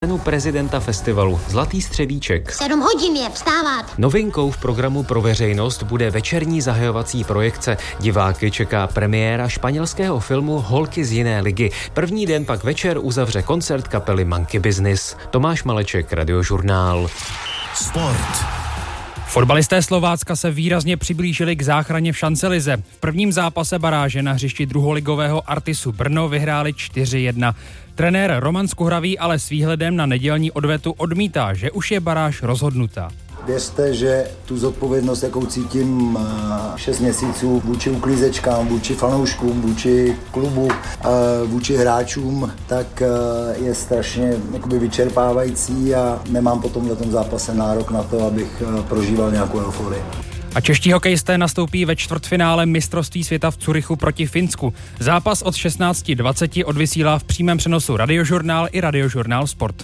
cenu prezidenta festivalu Zlatý střevíček. 7 hodin je vstávat. Novinkou v programu pro veřejnost bude večerní zahajovací projekce. Diváky čeká premiéra španělského filmu Holky z jiné ligy. První den pak večer uzavře koncert kapely Monkey Business. Tomáš Maleček, Radiožurnál. Sport. Fotbalisté Slovácka se výrazně přiblížili k záchraně v šancelize. V prvním zápase baráže na hřišti druholigového Artisu Brno vyhráli 4-1. Trenér Roman Skuhravý ale s výhledem na nedělní odvetu odmítá, že už je baráž rozhodnutá. Věřte, že tu zodpovědnost, jakou cítím 6 měsíců vůči uklízečkám, vůči fanouškům, vůči klubu, vůči hráčům, tak je strašně vyčerpávající a nemám po tomhletom zápase nárok na to, abych prožíval nějakou euforii. A čeští hokejisté nastoupí ve čtvrtfinále mistrovství světa v Curychu proti Finsku. Zápas od 16:20 odvysílá v přímém přenosu Radiožurnál i Radiožurnál Sport.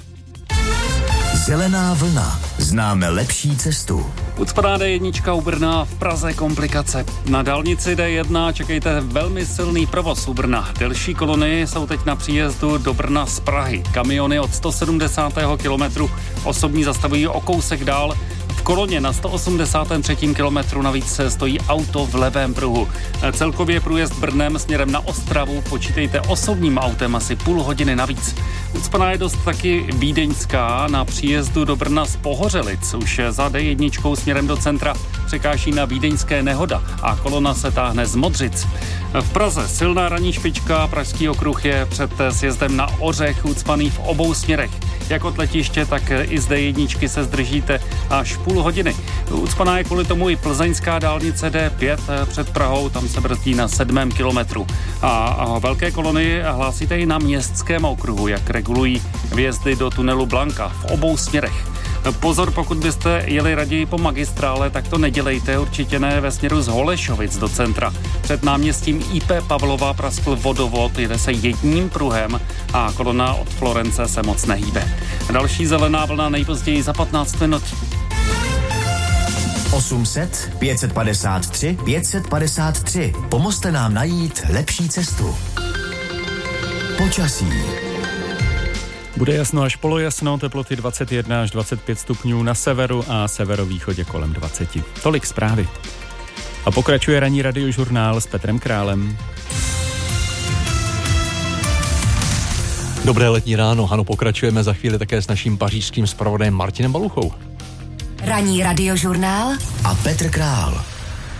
Zelená vlna. Známe lepší cestu. Ucpaná D1 u Brna, v Praze komplikace. Na dálnici D1 čekejte velmi silný provoz u Brna. Delší kolony jsou teď na příjezdu do Brna z Prahy. Kamiony od 170. kilometru osobní zastavují o kousek dál. V koloně na 183. kilometru navíc stojí auto v levém pruhu. Celkově průjezd Brnem směrem na Ostravu počítejte osobním autem asi půl hodiny navíc. Ucpaná je dost taky vídeňská. Na příjezdu do Brna z Pohořelic už za D1 směrem do centra překáží na vídeňské Nehoda a kolona se táhne z Modřic. V Praze silná ranní špička, Pražský okruh je před sjezdem na Ořech ucpaný v obou směrech. Jak od letiště, tak i z D1 se zdržíte až půl hodiny. Ucpaná je kvůli tomu i plzeňská dálnice D5 před Prahou, tam se brzdí na 7. kilometru. A velké kolony hlásíte i na městském okruhu, jak regulují vjezdy do tunelu Blanka v obou směrech. Pozor, pokud byste jeli raději po magistrále, tak to nedělejte, určitě ne ve směru z Holešovic do centra. Před náměstím IP Pavlova praskl vodovod, jede se jedním pruhem a kolona od Florence se moc nehýbe. Další zelená vlna nejpozději za 15 minut. 800 553 553. Pomozte nám najít lepší cestu. Počasí. Bude jasno až polojasno, teploty 21 až 25 stupňů na severu a severovýchodě kolem 20. Tolik zprávy. A pokračuje ranní Radiožurnál s Petrem Králem. Dobré letní ráno, ano, pokračujeme za chvíli také s naším pařížským zpravodajem Martinem Baluchou. Ranní Radiožurnál a Petr Král.